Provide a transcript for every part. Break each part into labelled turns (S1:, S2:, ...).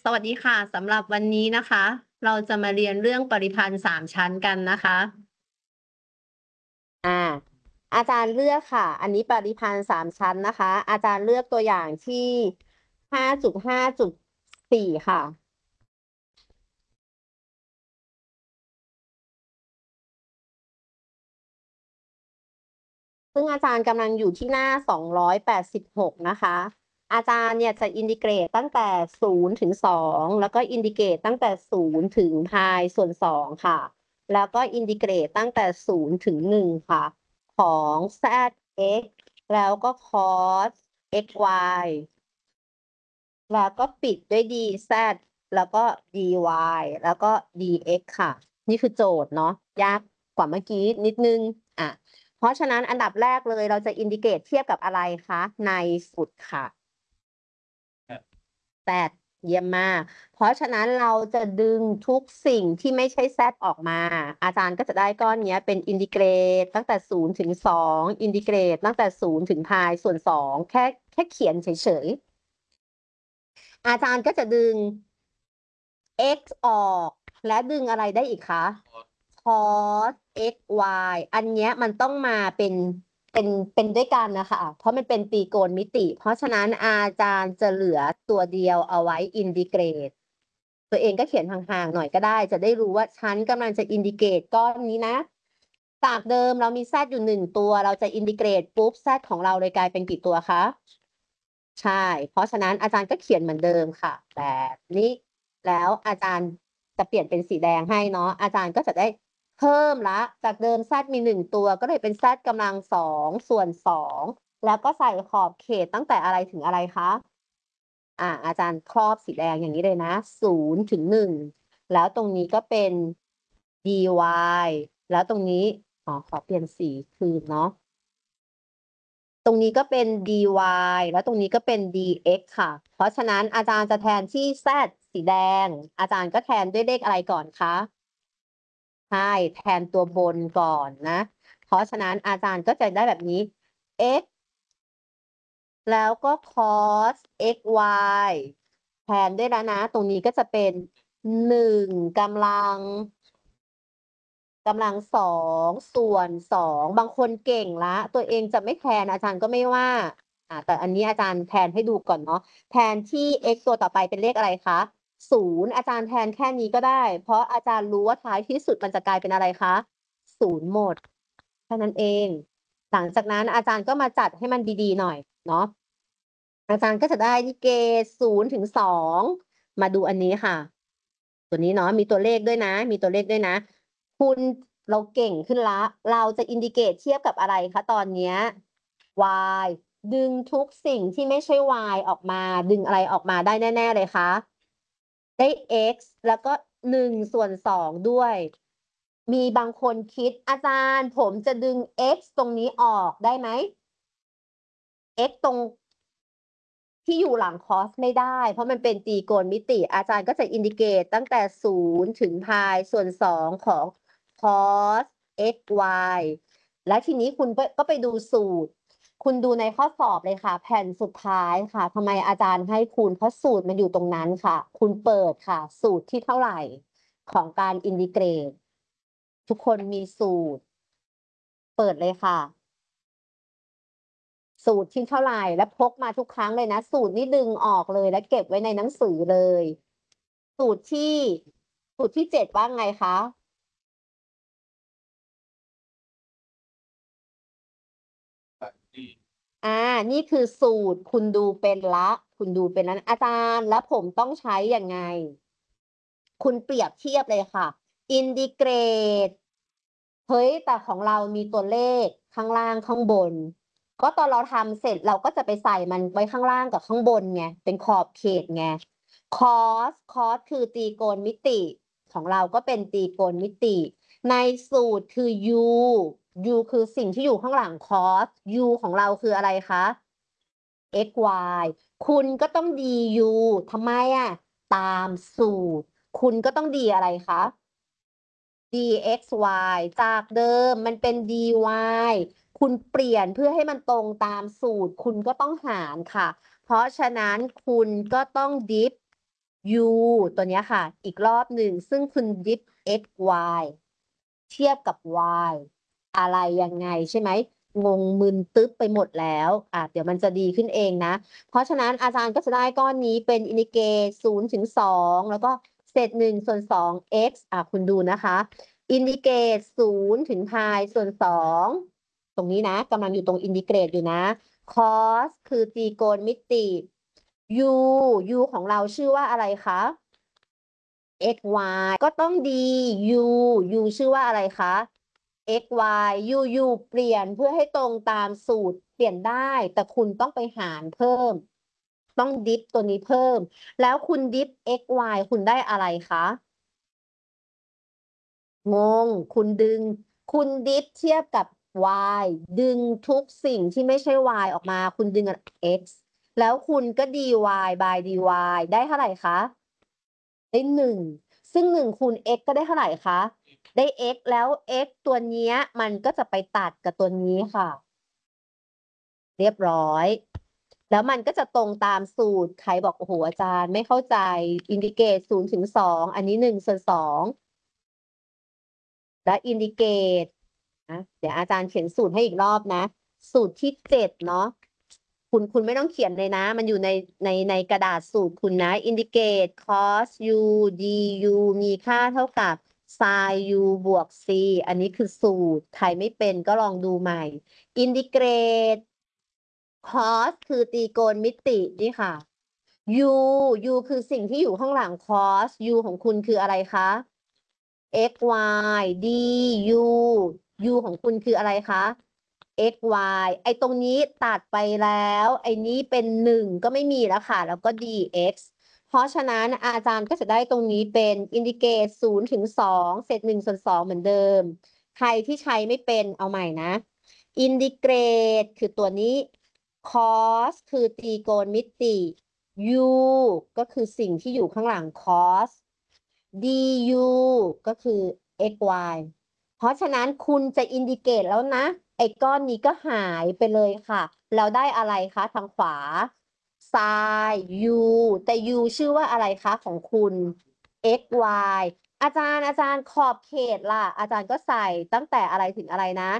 S1: สวัสดีค่ะสำหรับวันนี้นะคะ เราจะมาเรียนเรื่องปริพันธ์3ชั้นกันนะคะอ่าอาจารย์เลือกค่ะอันนี้ปริพันธ์3ชั้นนะคะอาจารย์เลือกตัวอย่างที่5.5.4ค่ะซึ่งอาจารย์กำลังอยู่ที่หน้า286นะคะอาจารย์เนี่ยจะอินทิเกรตตั้งแต่0ถึง2แล้วก็อินทิเกรตตั้งแต่0ถึงพายส่วน2ค่ะแล้วก็อินทิเกรตตั้งแต่0ถึง1ค่ะของ zx แล้วก็ cos xy แล้วก็ปิดด้วย dz แล้วก็ dy แล้วก็ dx ค่ะนี่คือโจทย์เนาะยากกว่าเมื่อกี้นิดนึงอ่ะเพราะฉะนั้นอันดับแรกเลยเราจะอินดิเกตเทียบกับอะไรคะในสุดค่ะแต่เยี่ยมมากเพราะฉะนั้นเราจะดึงทุกสิ่งที่ไม่ใช่ z ออกมาอาจารย์ก็จะได้ก้อนนี้เป็นอินดิเกรตตั้งแต่0ถึง2อินดิเกรตตั้งแต่0ถึงพายส่วน2แค่เขียนเฉยๆอาจารย์ก็จะดึง x ออกและดึงอะไรได้อีกคะ cos x y อันเนี้ยมันต้องมาเป็นด้วยกันนะคะเพราะมันเป็นตรีโกณมิติ เพราะฉะนั้นอาจารย์จะเหลือตัวเดียวเอาไว้อินดิเกรตตัวเองก็เขียนห่างๆหน่อยก็ได้ จะได้รู้ว่าฉันกำลังจะอินดิเกรตก้อนนี้นะจากเดิมเรามี z อยู่1ตัวเราจะอินดิเกรตปุ๊บ z ของเราเลยกลายเป็นกี่ตัวคะใช่เพราะฉะนั้นอาจารย์ก็เขียนเหมือนเดิมค่ะแบบนี้แล้วอาจารย์จะเปลี่ยนเป็นสีแดงให้เนาะอาจารย์ก็จะได้เพิ่มละจากเดิม z มี1 ตัวก็เลยเป็น z กำลัง2ส่วน2แล้วก็ใส่ขอบเขตตั้งแต่อะไรถึงอะไรคะอาจารย์ครอบสีแดงอย่างนี้เลยนะ0ถึง1แล้วตรงนี้ก็เป็น dy แล้วตรงนี้ขอเปลี่ยนสีคืนเนาะ ตรงนี้ก็เป็น dy แล้วตรงนี้ก็เป็น dx ค่ะ เพราะฉะนั้นอาจารย์จะแทนที่ z สีแดง อาจารย์ก็แทนด้วยเลขอะไรก่อนคะใช่แทนตัวบนก่อนนะ เพราะฉะนั้นอาจารย์ก็จะได้แบบนี้ x แล้วก็ cos xy แทนด้วยแล้วนะ ตรงนี้ก็จะเป็น1กำลัง2ส่วน 2บางคนเก่งละตัวเองจะไม่แทนอาจารย์ก็ไม่ว่าแต่อันนี้อาจารย์แทนให้ดูก่อนเนาะแทนที่ x ตัวต่อไปเป็นเลขอะไรคะ0อาจารย์แทนแค่นี้ก็ได้ เพราะอาจารย์รู้ว่าท้ายที่สุดมันจะกลายเป็นอะไรคะ0หมดแค่นั้นเองหลังจากนั้นอาจารย์ก็มาจัดให้มันดีๆหน่อยเนาะอาจารย์ก็จะได้ที่เกณฑ์0ถึง2มาดูอันนี้ค่ะตัวนี้เนาะมีตัวเลขด้วยนะมีตัวเลขด้วยนะ คุณเราเก่งขึ้นละเราจะอินดิเกตเทียบกับอะไรคะตอนเนี้ย y ดึงทุกสิ่งที่ไม่ใช่ y ออกมาดึงอะไรออกมาได้แน่ๆเลยคะได้ x แล้วก็1/2ด้วยมีบางคนคิดอาจารย์ผมจะดึง x ตรงนี้ออกได้ไหม x ตรงที่อยู่หลังคอสไม่ได้เพราะมันเป็นตรีโกณมิติอาจารย์ก็จะอินดิเกตตั้งแต่0ถึงพายส่วน2ของ cos x y และทีนี้คุณก็ไปดูสูตร คุณดูในข้อสอบเลยค่ะแผ่นสุดท้ายค่ะทำไมอาจารย์ให้คุณเพราะสูตรมันอยู่ตรงนั้นค่ะ คุณเปิดค่ะ สูตรที่เท่าไหร่ของการอินดิเกรตทุกคนมีสูตร เปิดเลยค่ะ สูตรที่เท่าไหร่แล้วพกมาทุกครั้งเลยนะสูตรนี้ดึงออกเลยแล้วเก็บไว้ในหนังสือเลยสูตรที่7ว่าไงคะนี่คือสูตรคุณดูเป็นละคุณดูเป็นนั้นอาจารย์แล้วผมต้องใช้ยังไง คุณเปรียบเทียบเลยค่ะอินดิเกรตเฮ้ยแต่ของเรามีตัวเลขข้างล่างข้างบนก็ตอนเราทำเสร็จเราก็จะไปใส่มันไว้ข้างล่างกับข้างบนไงเป็นขอบเขตไงคอสคือตรีโกณมิติของเราก็เป็นตรีโกณมิติในสูตรคือ u คือสิ่งที่อยู่ข้างหลังคอส u ของเราคืออะไรคะ x y คุณก็ต้อง du ทำไมตามสูตร คุณก็ต้องดีอะไรคะ dxy จากเดิมมันเป็น dy คุณเปลี่ยนเพื่อให้มันตรงตามสูตร คุณก็ต้องหารค่ะ เพราะฉะนั้นคุณก็ต้องดิฟ u ตัวเนี้ยค่ะ อีกรอบหนึ่งซึ่งคุณดิฟ x y เทียบกับ y อะไรยังไงใช่ไหมงงมึนตึ๊บไปหมดแล้วเดี๋ยวมันจะดีขึ้นเองนะ เพราะฉะนั้นอาจารย์ก็จะได้ก้อนนี้เป็นอินดิเกรต0 ถึง 2แล้วก็เศษ1 ส่วน 2 x คุณดูนะคะอินดิเกรต0 ถึง π/2ตรงนี้นะกำลังอยู่ตรงอินดิเกรตอยู่นะ cos คือตรีโกณมิติ u u ของเราชื่อว่าอะไรคะ x y ก็ต้องดี u u ชื่อว่าอะไรคะ x y u u เปลี่ยนเพื่อให้ตรงตามสูตรเปลี่ยนได้แต่คุณต้องไปหารเพิ่ม ต้องดิฟตัวนี้เพิ่ม แล้วคุณดิฟ x y คุณได้อะไรคะงงคุณดิฟเทียบกับ y ดึงทุกสิ่งที่ไม่ใช่ y ออกมาคุณดึง x แล้วคุณก็ dy by dy ได้เท่าไหร่คะได้1ซึ่ง1 คูณ x ก็ได้เท่าไหร่คะได้ x แล้ว x ตัวเนี้ยมันก็จะไปตัดกับตัวนี้ค่ะ เรียบร้อย แล้วมันก็จะตรงตามสูตรใครบอกโอ้โหอาจารย์ไม่เข้าใจอินดิเกต0 ถึง 2อันนี้1/2และอินดิเกตนะเดี๋ยวอาจารย์เขียนสูตรให้อีกรอบนะ สูตรที่7เนาะคุณไม่ต้องเขียนเลยนะ มันอยู่ในกระดาษสูตรคุณนะอินดิเกต cos u du มีค่าเท่ากับ sin u บวก c อันนี้คือสูตรใครไม่เป็นก็ลองดูใหม่อินดิเกรต cos คือตรีโกณมิตินี่ค่ะ u u คือสิ่งที่อยู่ข้างหลัง cos u ของคุณคืออะไรคะ x y d u u ของคุณคืออะไรคะ x y ไอ้ตรงนี้ตัดไปแล้วไอ้นี้เป็น1ก็ไม่มีแล้วค่ะแล้วก็ dx เพราะฉะนั้นอาจารย์ก็จะได้ตรงนี้เป็นอินดิเกต0 ถึง 2เศษ1/2เหมือนเดิมใครที่ใช้ไม่เป็นเอาใหม่นะอินดิเกรตคือตัวนี้ cos คือตรีโกณมิติ u ก็คือสิ่งที่อยู่ข้างหลัง cos du ก็คือ xy เพราะฉะนั้นคุณจะอินดิเกตแล้วนะไอ้ก้อนนี้ก็หายไปเลยค่ะแล้วได้อะไรคะทางขวา sin u แต่ u ชื่อว่าอะไรคะของคุณ xy อาจารย์ขอบเขตล่ะอาจารย์ก็ใส่ตั้งแต่อะไรถึงอะไรนะ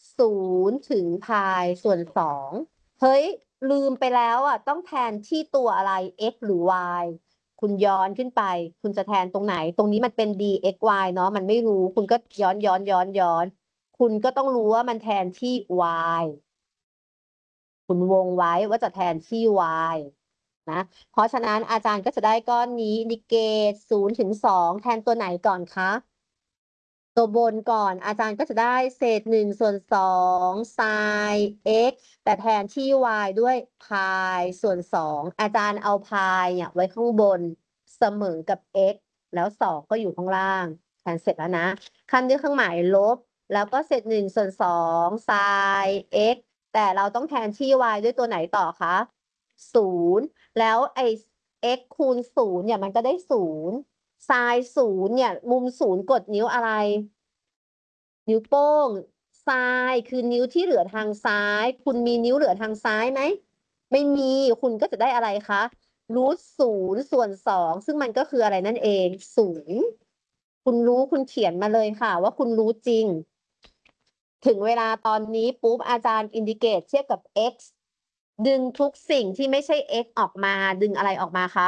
S1: 0 ถึง π/2เฮ้ยลืมไปแล้วต้องแทนที่ตัวอะไร x หรือ y คุณย้อนขึ้นไปคุณจะแทนตรงไหนตรงนี้มันเป็น dxy เนาะมันไม่รู้คุณก็ย้อนคุณก็ต้องรู้ว่ามันแทนที่ y คุณวงไว้ว่าจะแทนที่ y นะเพราะฉะนั้นอาจารย์ก็จะได้ก้อนนี้อินดิเกต0 ถึง 2แทนตัวไหนก่อนคะตัวบนก่อนอาจารย์ก็จะได้เศษ1/2 sin x แต่แทนที่ y ด้วย π/2อาจารย์เอา π เนี่ยไว้ข้างบนเสมอกับ x แล้ว2ก็อยู่ข้างล่างแทนเสร็จแล้วนะขั้นด้วยเครื่องหมายลบแล้วก็เศษ1/2 sin x แต่เราต้องแทนที่ y ด้วยตัวไหนต่อคะ0แล้วไอ้ x คูณ0เนี่ยมันก็ได้0ไซน์0เนี่ยมุม0กดนิ้วอะไรนิ้วโป้งไซน์คือนิ้วที่เหลือทางซ้ายคุณมีนิ้วเหลือทางซ้ายไหมไม่มีคุณก็จะได้อะไรคะรูท0 ส่วน 2ซึ่งมันก็คืออะไรนั่นเอง0คุณรู้คุณเขียนมาเลยค่ะว่าคุณรู้จริงถึงเวลาตอนนี้ปุ๊บอาจารย์อินดิเกตเทียบกับ x ดึงทุกสิ่งที่ไม่ใช่ x ออกมาดึงอะไรออกมาคะ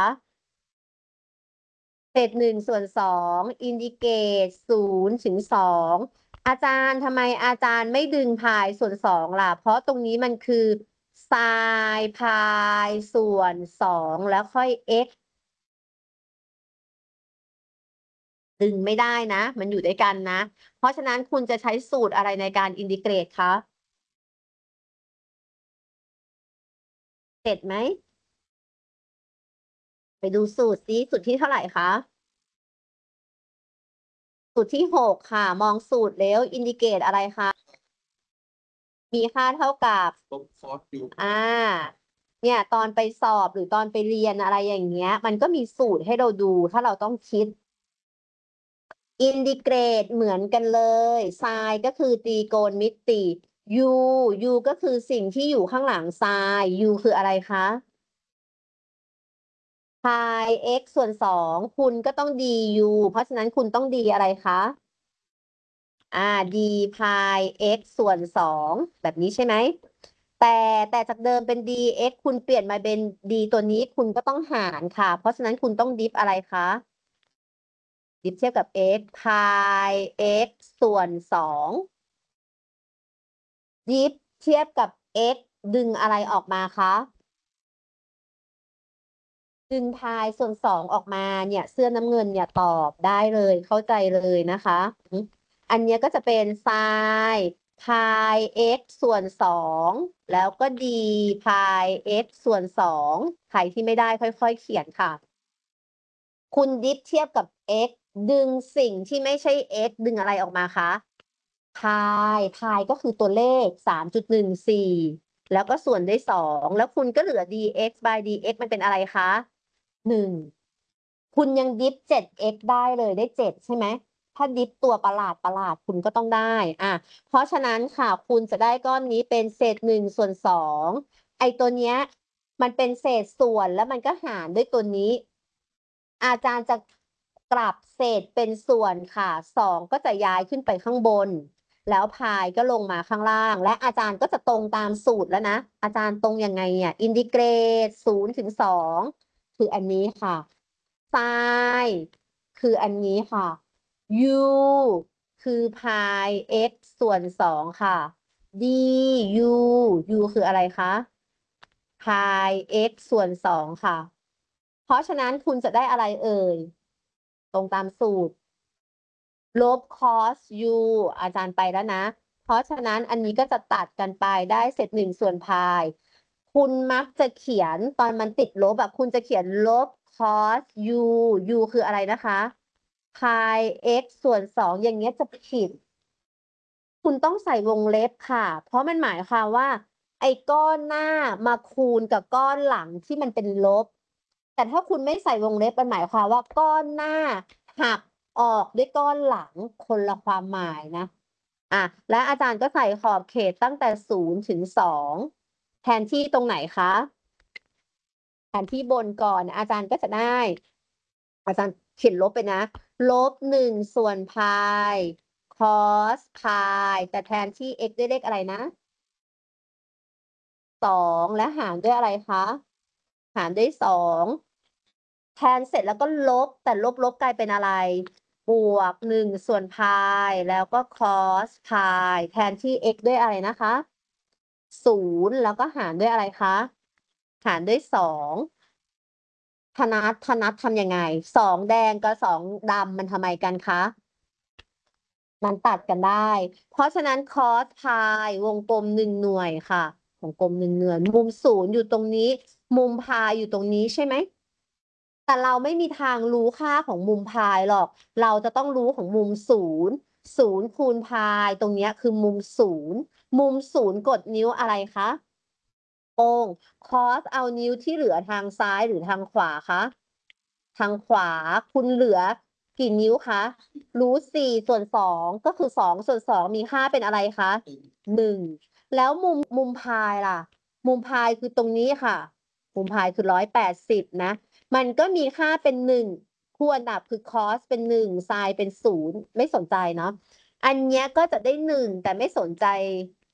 S1: เศษ1/2อินดิเกต0 ถึง 2อาจารย์ทำไมอาจารย์ไม่ดึงพายส่วน2ล่ะเพราะตรงนี้มันคือไซน์พายส่วน2แล้วค่อย x ดึงไม่ได้นะมันอยู่ด้วยกันนะเพราะฉะนั้นคุณจะใช้สูตรอะไรในการอินดิเกรตคะเสร็จไหมไปดูสูตรซิสูตรที่เท่าไหร่คะสูตรที่6ค่ะมองสูตรแล้วอินดิเกตอะไรคะมีค่าเท่ากับอ่าเนี่ยตอนไปสอบหรือตอนไปเรียนอะไรอย่างเงี้ยมันก็มีสูตรให้เราดูถ้าเราต้องคิดอินดิเกรตเหมือนกันเลยไซน์ก็คือตรีโกณมิติ u u ก็คือสิ่งที่อยู่ข้างหลังไซน์ u คืออะไรคะ pi x ส่วน2คุณก็ต้อง du เพราะฉะนั้นคุณต้อง d อะไรคะd pi x ส่วน2แบบนี้ใช่ไหมแต่จากเดิมเป็น dx คุณเปลี่ยนมาเป็น d ตัวนี้คุณก็ต้องหารค่ะเพราะฉะนั้นคุณต้องดิฟอะไรคะดิฟเทียบกับ x pi x ส่วน2ดิฟเทียบกับ x ดึงอะไรออกมาคะดึงพายส่วน2ออกมาเนี่ยเสื้อน้ำเงินเนี่ยตอบได้เลยเข้าใจเลยนะคะอันนี้ก็จะเป็นไซน์พาย x ส่วน2แล้วก็ d พาย x ส่วน2ใครที่ไม่ได้ค่อยๆเขียนค่ะคุณดิฟเทียบกับ x ดึงสิ่งที่ไม่ใช่ x ดึงอะไรออกมาคะพายก็คือตัวเลข3.14แล้วก็ส่วนด้วย2แล้วคุณก็เหลือ dx by dx มันเป็นอะไรคะ1คุณยังดิฟ 7x ได้เลยได้7ใช่ไหมถ้าดิฟตัวประหลาดคุณก็ต้องได้เพราะฉะนั้นค่ะคุณจะได้ก้อนนี้เป็นเศษ1/2ไอ้ตัวเนี้ยมันเป็นเศษส่วนแล้วมันก็หารด้วยตัวนี้อาจารย์จะกลับเศษเป็นส่วนค่ะ2ก็จะย้ายขึ้นไปข้างบนแล้วพายก็ลงมาข้างล่างและอาจารย์ก็จะตรงตามสูตรแล้วนะอาจารย์ตรงยังไงเนี่ยอินทิเกรต0 ถึง 2คืออันนี้ค่ะไซน์คืออันนี้ค่ะ u คือพาย x ส่วน2ค่ะ du u คืออะไรคะพาย x ส่วน2ค่ะเพราะฉะนั้นคุณจะได้อะไรเอ่ยตรงตามสูตรลบ cos u อาจารย์ไปแล้วนะเพราะฉะนั้นอันนี้ก็จะตัดกันไปได้เศษ1/พายคุณมักจะเขียนตอนมันติดลบแบบคุณจะเขียนลบ cos u u คืออะไรนะคะ pi x ส่วน2อย่างเงี้ยจะผิดคุณต้องใส่วงเล็บค่ะ เพราะมันหมายความว่าไอ้ก้อนหน้ามาคูณกับก้อนหลังที่มันเป็นลบ แต่ถ้าคุณไม่ใส่วงเล็บมันหมายความว่าก้อนหน้าหักออกด้วยก้อนหลังคนละความหมายนะและอาจารย์ก็ใส่ขอบเขตตั้งแต่0 ถึง 2แทนที่ตรงไหนคะแทนที่บนก่อนอาจารย์ก็จะได้ อาจารย์เขียนลบไปนะลบ1/พาย cos พายแต่แทนที่ x ด้วยเลขอะไรนะ2และหารด้วยอะไรคะหารด้วย2แทนเสร็จแล้วก็ลบแต่ลบกลายเป็นอะไรบวก1/พายแล้วก็ cos พายแทนที่ x ด้วยอะไรนะคะ0แล้วก็หารด้วยอะไรคะหารด้วย2ธนัททำยังไง2แดงกับ2ดำมันทำไมกันคะมันตัดกันได้ เพราะฉะนั้น cos พายวงกลม1 หน่วยค่ะวงกลม1 หน่วยมุม0อยู่ตรงนี้ มุมพายอยู่ตรงนี้ใช่ไหมแต่เราไม่มีทางรู้ค่าของมุมพายหรอก เราจะต้องรู้ของมุม00 คูณพายตรงนี้คือมุม0มุม0กดนิ้วอะไรคะโป้ง cos เอานิ้วที่เหลือทางซ้ายหรือทางขวาคะทางขวาคุณเหลือกี่นิ้วคะรูท4/2ก็คือ2/2มีค่าเป็นอะไรคะ1แล้วมุมพายล่ะมุมพายคือตรงนี้ค่ะมุมพายคือ180นะมันก็มีค่าเป็น1คู่อันดับคือ cos เป็น1 sin เป็น0ไม่สนใจเนาะอันเนี้ยก็จะได้1แต่ไม่สนใจ